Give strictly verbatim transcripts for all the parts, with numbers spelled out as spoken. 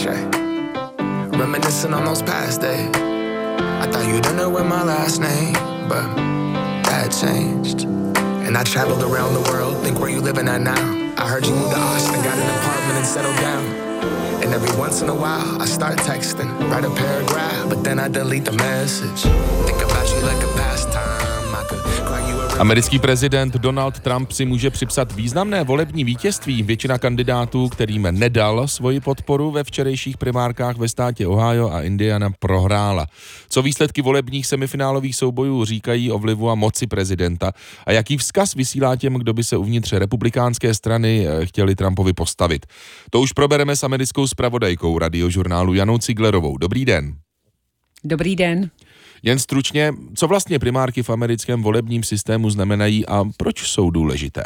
ashtray, reminiscing on those past days. I thought you'd underwear my last name, but that changed. And I traveled around the world, think where you living at now. I heard you moved to Austin, got an apartment and settled down. And every once in a while, I start texting, write a paragraph, but then I delete the message. Think about you like a pastime, I could cry you a... Americký prezident Donald Trump si může připsat významné volební vítězství. Většina kandidátů, kterým nedal svoji podporu ve včerejších primárkách ve státě Ohio a Indiana, prohrála. Co výsledky volebních semifinálových soubojů říkají o vlivu a moci prezidenta a jaký vzkaz vysílá těm, kdo by se uvnitř republikánské strany chtěli Trumpovi postavit? To už probereme s americkou zpravodajkou Radiožurnálu Janou Ciglerovou. Dobrý den. Dobrý den. Jen stručně, co vlastně primárky v americkém volebním systému znamenají a proč jsou důležité?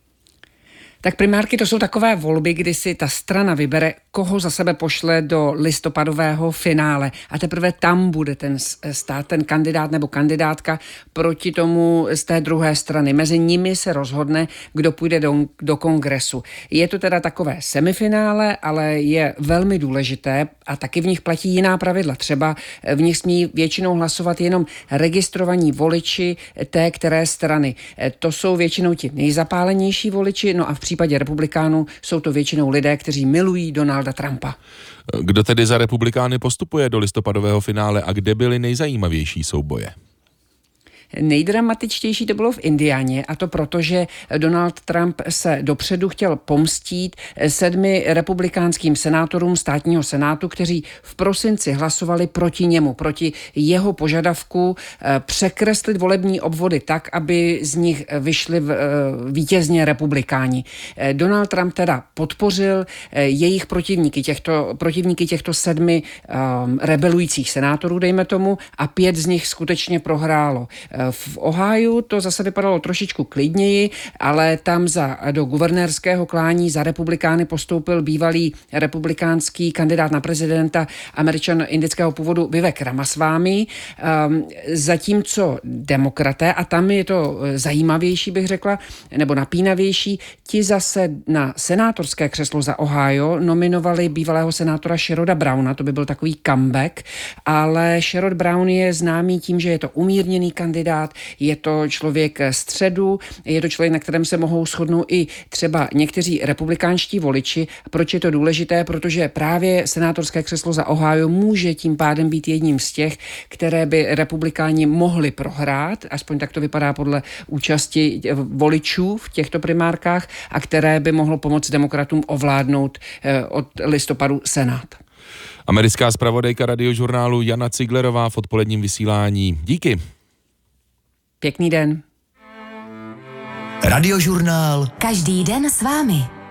Tak primárky to jsou takové volby, kdy si ta strana vybere, koho za sebe pošle do listopadového finále. A teprve tam bude ten stát, ten kandidát nebo kandidátka proti tomu z té druhé strany. Mezi nimi se rozhodne, kdo půjde do, do kongresu. Je to teda takové semifinále, ale je velmi důležité a taky v nich platí jiná pravidla. Třeba v nich smí většinou hlasovat jenom registrovaní voliči té které strany. To jsou většinou ti nejzapálenější voliči, no a v případě republikánů jsou to většinou lidé, kteří milují Donalda Trumpa. Kdo tedy za republikány postupuje do listopadového finále a kde byly nejzajímavější souboje? Nejdramatičtější to bylo v Indianě, a to proto, že Donald Trump se dopředu chtěl pomstít sedmi republikánským senátorům státního senátu, kteří v prosinci hlasovali proti němu, proti jeho požadavku překreslit volební obvody tak, aby z nich vyšli vítězně republikáni. Donald Trump teda podpořil jejich protivníky, těchto, protivníky těchto sedmi um, rebelujících senátorů, dejme tomu, a pět z nich skutečně prohrálo. V Ohiu to zase vypadalo trošičku klidněji, ale tam za, do guvernérského klání za republikány postoupil bývalý republikánský kandidát na prezidenta, Američan indického původu Vivek Ramaswamy, um, zatímco demokraté, a tam je to zajímavější, bych řekla, nebo napínavější, ti zase na senátorské křeslo za Ohio nominovali bývalého senátora Sheroda Browna, to by byl takový comeback, ale Sherrod Brown je známý tím, že je to umírněný kandidát, je to člověk středu, je to člověk, na kterém se mohou shodnout i třeba někteří republikánští voliči. Proč je to důležité? Protože právě senátorské křeslo za Ohio může tím pádem být jedním z těch, které by republikáni mohli prohrát, aspoň tak to vypadá podle účasti voličů v těchto primárkách, a které by mohlo pomoct demokratům ovládnout od listopadu Senát. Americká zpravodajka Radiožurnálu Jana Ciglerová v odpoledním vysílání. Díky. Pěkný den. Radiožurnál. Každý den s vámi.